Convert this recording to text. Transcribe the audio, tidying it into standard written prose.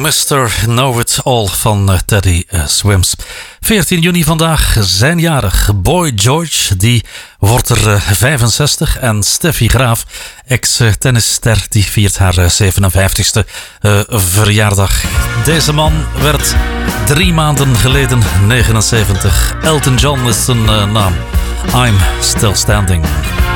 Mr. Know It All van Teddy Swims. 14 juni vandaag zijn jarig. Boy George, die wordt er 65. En Steffi Graaf, ex-tennisster, die viert haar 57ste verjaardag. Deze man werd 3 maanden geleden 79. Elton John is zijn naam. I'm Still Standing.